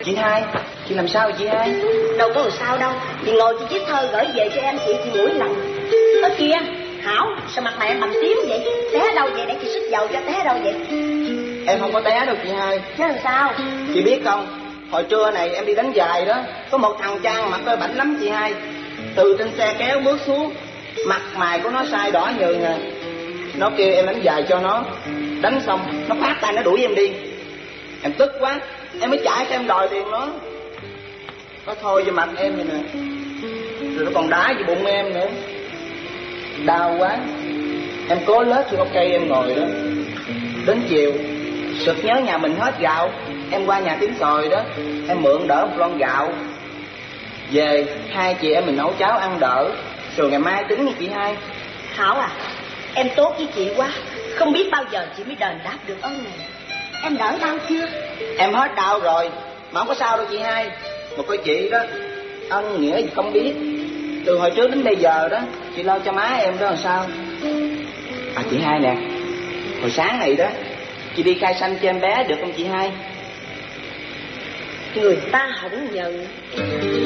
Chị Hai, chị làm sao vậy chị Hai? Đâu có sao đâu. Chị ngồi chị viết thơ gửi về cho em chị mỗi lần. Ở kia, Hảo, sao mặt mày em bầm tím vậy? Té đâu vậy để chị sức dầu cho té đâu vậy? Em không có té đâu chị Hai. Chứ làm sao? Chị biết không, hồi trưa này em đi đánh giày đó, có một thằng Trang mặt nó bảnh lắm chị Hai. Từ trên xe kéo bước xuống, mặt mày của nó sai đỏ nhừ nè. Nó kêu em đánh giày cho nó. Đánh xong, nó phát tay nó đuổi em đi. Em tức quá, em mới chạy cho em đòi tiền nó. Nó thôi vô mặt em vậy nè. Rồi nó còn đá vô bụng em nữa. Đau quá. Em cố lết cho gốc cây em ngồi đó. Đến chiều, sực nhớ nhà mình hết gạo. Em qua nhà Tím Còi đó, em mượn đỡ một lon gạo. Về, hai chị em mình nấu cháo ăn đỡ. Rồi ngày mai tính nha chị Hai. Hảo à, em tốt với chị quá. Không biết bao giờ chị mới đền đáp được ơn này. Em đỡ đau chưa? Em hết đau rồi, mà không có sao đâu chị Hai. Một cái chị đó, ân nghĩa gì không biết. Từ hồi trước đến bây giờ đó, chị lo cho má em đó làm sao. À chị Hai nè, hồi sáng này đó, chị đi khai sanh cho em bé được không chị Hai? Người ta không nhận